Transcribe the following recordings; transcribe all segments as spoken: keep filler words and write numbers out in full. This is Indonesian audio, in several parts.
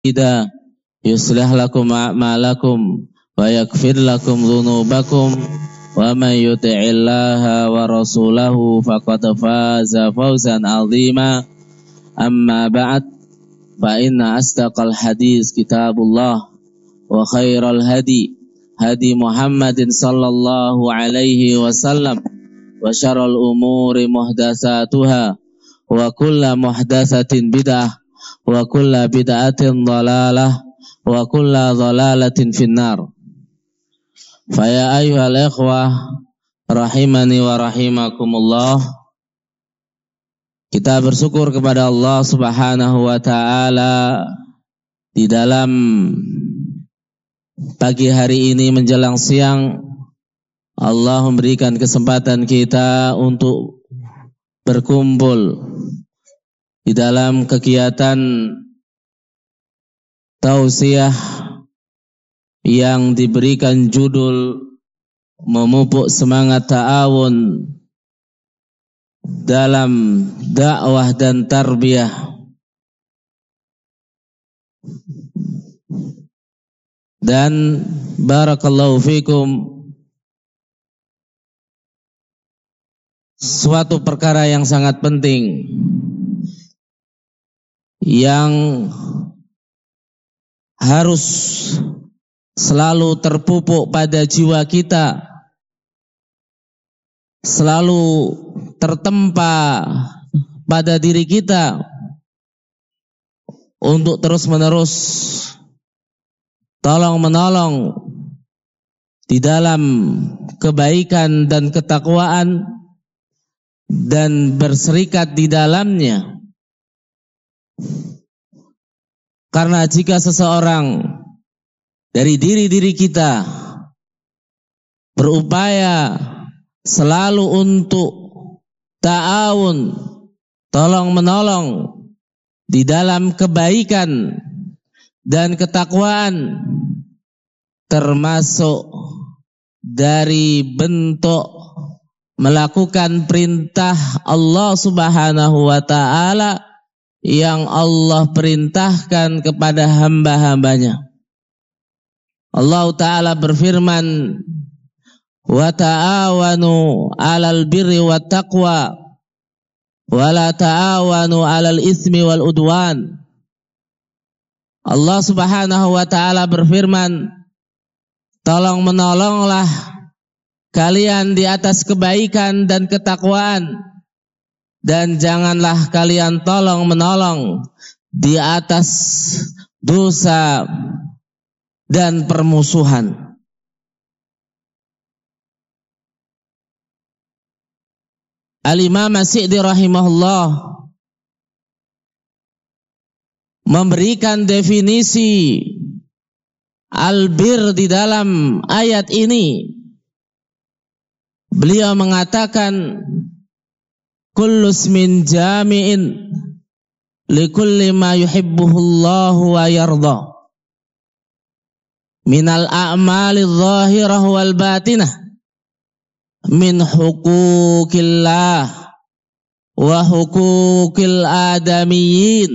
يصلح لكم أعمالكم ويغفر لكم ذنوبكم ومن يطع الله ورسوله فقد فاز فوزا عظيما أما بعد فإن أصدق الحديث كتاب الله وخير الهدي هدي محمد صلى الله عليه وسلم وشر الأمور محدثاتها وكل محدثة بدعة وكل بدعة ضلالة وكل ضلالة في النار. فيا أيها الإخوة rahimani wa rahimakumullah, kita bersyukur kepada Allah Subhanahu wa taala di dalam pagi hari ini menjelang siang Allah memberikan kesempatan kita untuk berkumpul di dalam kegiatan tausiah yang diberikan judul memupuk semangat ta'awun dalam dakwah dan tarbiyah. Dan barakallahu fikum, suatu perkara yang sangat penting yang harus selalu terpupuk pada jiwa kita, selalu tertempa pada diri kita untuk terus-menerus tolong menolong di dalam kebaikan dan ketakwaan dan berserikat di dalamnya. Karena jika seseorang dari diri-diri kita berupaya selalu untuk ta'awun, tolong menolong di dalam kebaikan dan ketakwaan, termasuk dari bentuk melakukan perintah Allah Subhanahu wa taala yang Allah perintahkan kepada hamba-hambanya. Allah Ta'ala berfirman, wa ta'awanu 'alal birri wat taqwa wa la ta'awanu 'alal ismi wal udwan. Allah Subhanahu wa taala berfirman, tolong menolonglah kalian di atas kebaikan dan ketakwaan, dan janganlah kalian tolong menolong di atas dosa dan permusuhan. Al-Imam As-Sa'di rahimahullah memberikan definisi al-bir di dalam ayat ini. Beliau mengatakan, kullu ismin jami'in likulli ma yuhibbuhullahu wa yarda minal a'mali dhahirah wal batinah min hukukillah wa hukukil adamiyyin.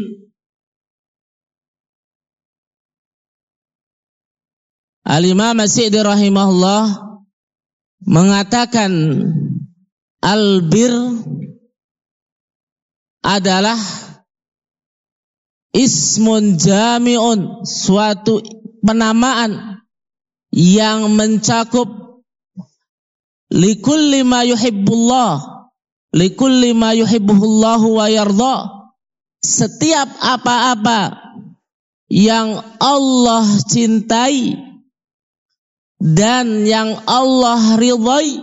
Al-Imam As-Sa'di rahimahullah mengatakan al-bir adalah ismun jami'un, suatu penamaan yang mencakup likulli ma yuhibbullah, likulli ma yuhibbuhullahu wa yarda, setiap apa-apa yang Allah cintai dan yang Allah ridhai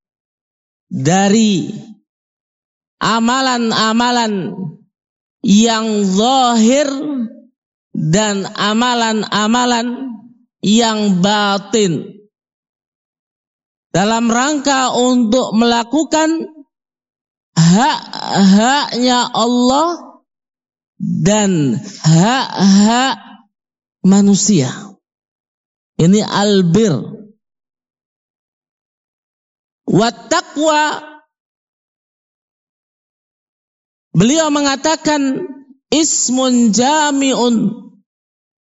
dari amalan-amalan yang zahir dan amalan-amalan yang batin, dalam rangka untuk melakukan hak-haknya Allah dan hak-hak manusia. Ini albir. Wat taqwa, beliau mengatakan ismun jami'un